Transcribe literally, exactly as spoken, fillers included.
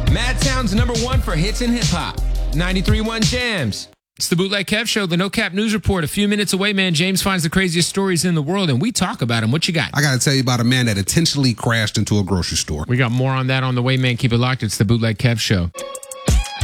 Madtown's number one for hits and hip hop. ninety-three point one Jams. It's the Bootleg Kev Show, the No Cap News Report. A few minutes away, man. James finds the craziest stories in the world, and we talk about them. What you got? I got to tell you about a man that intentionally crashed into a grocery store. We got more on that on the way, man. Keep it locked. It's the Bootleg Kev Show.